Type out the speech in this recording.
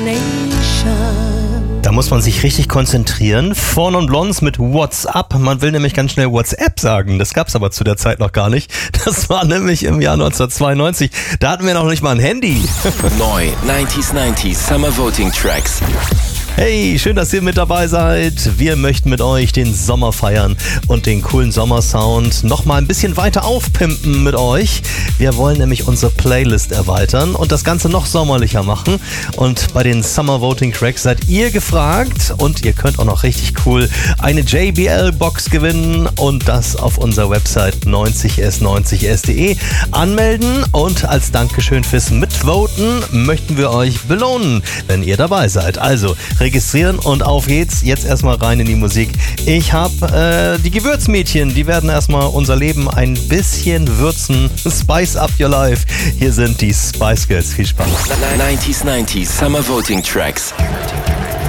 Da muss man sich richtig konzentrieren. Four Non Blondes mit What's Up. Man will nämlich ganz schnell WhatsApp sagen. Das gab's aber zu der Zeit noch gar nicht. Das war nämlich im Jahr 1992. Da hatten wir noch nicht mal ein Handy. Neu 90s Summer Voting Tracks. Hey, schön, dass ihr mit dabei seid. Wir möchten mit euch den Sommer feiern und den coolen Sommersound noch mal ein bisschen weiter aufpimpen mit euch. Wir wollen nämlich unsere Playlist erweitern und das Ganze noch sommerlicher machen. Und bei den Summer Voting Tracks seid ihr gefragt und ihr könnt auch noch richtig cool eine JBL-Box gewinnen und das auf unserer Website 90s90s.de anmelden. Und als Dankeschön fürs Mitvoten möchten wir euch belohnen, wenn ihr dabei seid. Also registrieren und auf geht's. Jetzt erstmal rein in die Musik. Ich habe die Gewürzmädchen, die werden erstmal unser Leben ein bisschen würzen. Spice up your life. Hier sind die Spice Girls. Viel Spaß. 90s Summer Voting Tracks.